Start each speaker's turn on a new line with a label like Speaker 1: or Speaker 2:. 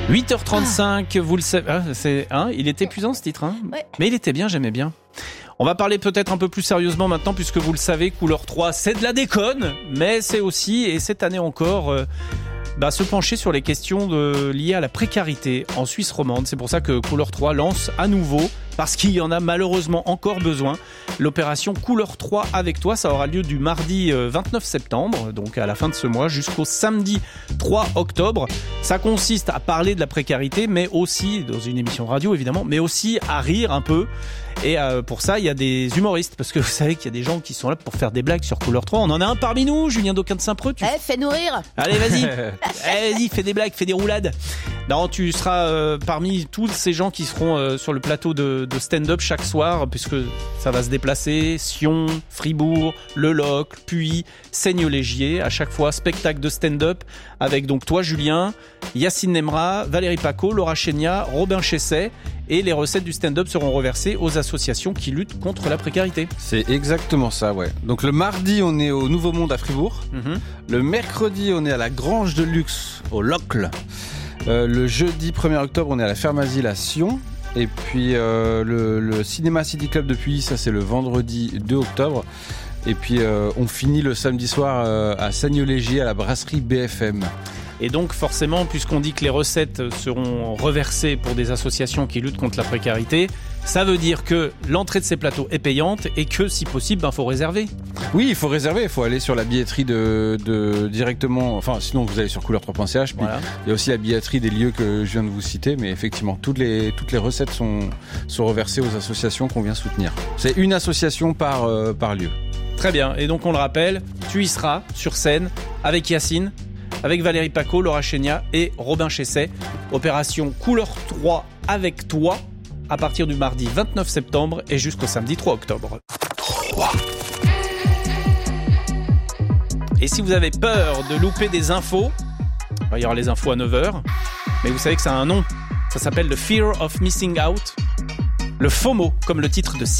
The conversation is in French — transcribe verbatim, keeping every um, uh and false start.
Speaker 1: huit heures trente-cinq, vous le savez, ah, c'est, hein, il était épuisant ce titre, hein,
Speaker 2: ouais.
Speaker 1: Mais il était bien, j'aimais bien. On va parler peut-être un peu plus sérieusement maintenant, puisque vous le savez, Couleur trois, c'est de la déconne, mais c'est aussi, et cette année encore, euh, bah, se pencher sur les questions de, liées à la précarité en Suisse romande. C'est pour ça que Couleur trois lance à nouveau, parce qu'il y en a malheureusement encore besoin, l'opération Couleur trois avec toi. Ça aura lieu du mardi vingt-neuf septembre, donc à la fin de ce mois, jusqu'au samedi trois octobre. Ça consiste à parler de la précarité, mais aussi, dans une émission de radio évidemment, mais aussi à rire un peu. Et euh, pour ça, il y a des humoristes, parce que vous savez qu'il y a des gens qui sont là pour faire des blagues sur Couleur trois. On en a un parmi nous, Julien Dauquin de Saint-Preux. Tu...
Speaker 2: Eh, fais-nous rire.
Speaker 1: Allez, vas-y. eh, vas-y, fais des blagues, fais des roulades. Non, tu seras euh, parmi tous ces gens qui seront euh, sur le plateau de, de stand-up chaque soir, puisque ça va se déplacer. Sion, Fribourg, Le Locle, Puy, Seigne-Légier. À chaque fois, spectacle de stand-up avec donc toi, Julien, Yacine Nemra, Valérie Paco, Laura Chénia, Robin Chesset. Et les recettes du stand-up seront reversées aux associations qui luttent contre la précarité.
Speaker 3: C'est exactement ça, ouais. Donc le mardi, on est au Nouveau Monde à Fribourg. Mm-hmm. Le mercredi, on est à la Grange de Luxe au Locle. Euh, le jeudi premier octobre, on est à la Ferme Asile à Sion. Et puis euh, le, le Cinéma City Club de Puy, ça c'est le vendredi deux octobre. Et puis euh, on finit le samedi soir euh, à Seigne-Légier à la brasserie B F M.
Speaker 1: Et donc forcément, puisqu'on dit que les recettes seront reversées pour des associations qui luttent contre la précarité, ça veut dire que l'entrée de ces plateaux est payante et que si possible, ben faut réserver.
Speaker 3: Oui, il faut réserver, il faut aller sur la billetterie de, de directement, enfin sinon vous allez sur couleur trois point c h. Puis voilà. Il y a aussi la billetterie des lieux que je viens de vous citer, mais effectivement toutes les toutes les recettes sont sont reversées aux associations qu'on vient soutenir. C'est une association par euh, par lieu.
Speaker 1: Très bien. Et donc on le rappelle, tu y seras sur scène avec Yacine, avec Valérie Paco, Laura Chénia et Robin Chesset. Opération Couleur trois avec toi à partir du mardi vingt-neuf septembre et jusqu'au samedi trois octobre. trois. Et si vous avez peur de louper des infos, il y aura les infos à neuf heures, mais vous savez que ça a un nom. Ça s'appelle le Fear of Missing Out. Le FOMO, comme le titre de